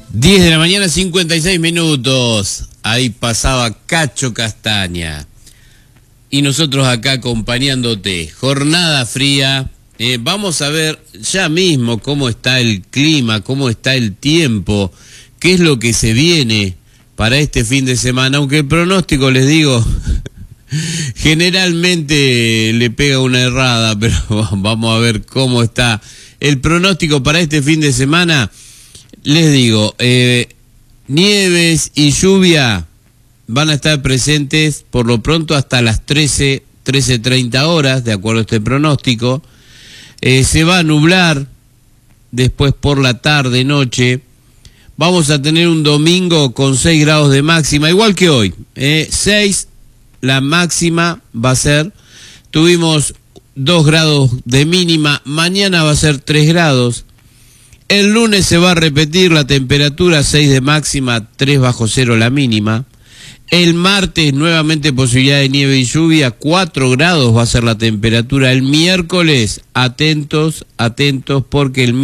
10 de la mañana, 56 minutos. Ahí pasaba Cacho Castaña. Y nosotros acá acompañándote. Jornada fría. Vamos a ver ya mismo cómo está el clima, cómo está el tiempo, qué es lo que se viene para este fin de semana. Aunque el pronóstico, les digo, generalmente le pega una errada, pero vamos a ver cómo está el pronóstico para este fin de semana. Les digo, nieves y lluvia van a estar presentes por lo pronto hasta las 13:30 horas, de acuerdo a este pronóstico. Se va a nublar después por la tarde, noche. Vamos a tener un domingo con 6 grados de máxima, igual que hoy. 6 la máxima va a ser. Tuvimos 2 grados de mínima, mañana va a ser 3 grados. El lunes se va a repetir la temperatura, 6 de máxima, 3 bajo cero la mínima. El martes nuevamente posibilidad de nieve y lluvia, 4 grados va a ser la temperatura. El miércoles, atentos, porque el